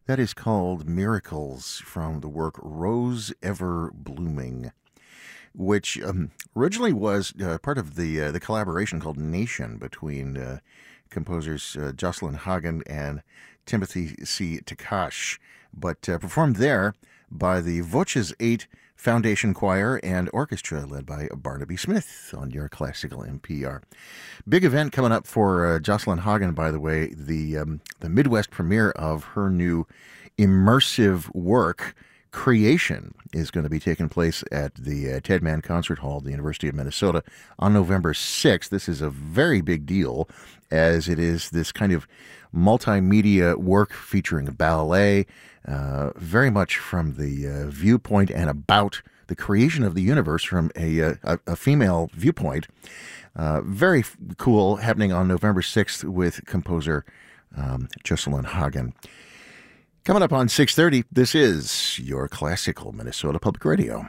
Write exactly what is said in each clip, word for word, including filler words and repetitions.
That is called Miracles from the work Rose Ever Blooming, which um, originally was uh, part of the uh, the collaboration called Nation between uh, composers uh, Jocelyn Hagen and Timothy C. Takash, but uh, performed there by the Voces eight Foundation Choir and Orchestra led by Barnaby Smith on your classical N P R. Big event coming up for uh, Jocelyn Hagen, by the way, the um, the Midwest premiere of her new immersive work, Creation, is going to be taking place at the uh, Ted Mann Concert Hall at the University of Minnesota on November sixth. This is a very big deal, as it is this kind of multimedia work featuring ballet, uh, very much from the uh, viewpoint and about the creation of the universe from a, a, a female viewpoint. Uh, very f- cool, happening on November sixth with composer um, Jocelyn Hagen. Coming up on six thirty, this is Your Classical Minnesota Public Radio.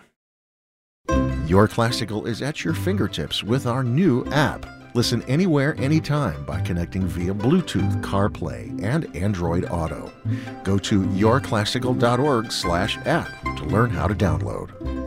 Your Classical is at your fingertips with our new app. Listen anywhere, anytime by connecting via Bluetooth, CarPlay, and Android Auto. Go to yourclassical.org slash app to learn how to download.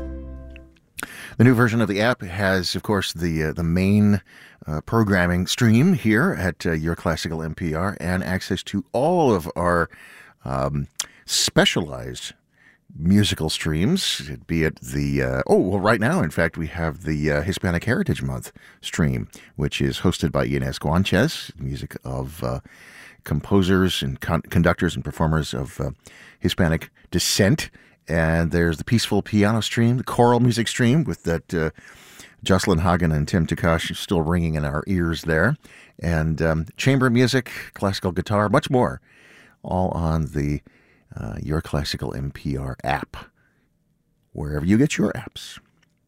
The new version of the app has, of course, the uh, the main uh, programming stream here at uh, Your Classical N P R and access to all of our um, specialized musical streams, be it the, uh, oh, well, right now, in fact, we have the uh, Hispanic Heritage Month stream, which is hosted by Inez Guanches, music of uh, composers and con- conductors and performers of uh, Hispanic descent. And there's the peaceful piano stream, the choral music stream with that uh, Jocelyn Hagen and Tim Takash still ringing in our ears there. And um, chamber music, classical guitar, much more, all on the uh, Your Classical N P R app, wherever you get your apps.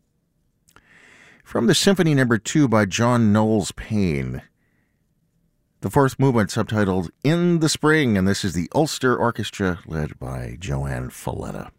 From the Symphony Number two by John Knowles Payne, the fourth movement subtitled In the Spring, and this is the Ulster Orchestra led by Joanne Falletta.